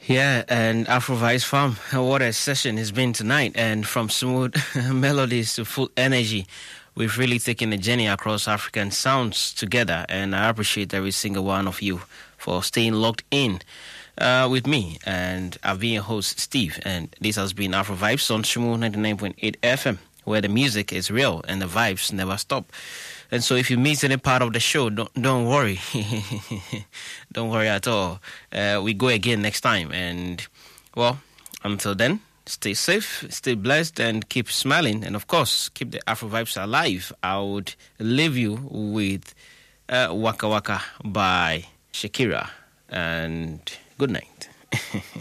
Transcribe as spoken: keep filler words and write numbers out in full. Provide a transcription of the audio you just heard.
Yeah, and Afro Vice Farm, what a session it's been tonight. And from smooth melodies to full energy, we've really taken a journey across African sounds together. And I appreciate every single one of you for staying locked in uh, with me. And I've been your host, Steve. And this has been Afro Vibes on Shumu ninety-nine point eight F M, where the music is real and the vibes never stop. And so if you miss any part of the show, don't don't worry. Don't worry at all. Uh, we go again next time. And, well, until then, stay safe, stay blessed, and keep smiling. And, of course, keep the Afro vibes alive. I would leave you with uh, Waka Waka by Shakira. And good night.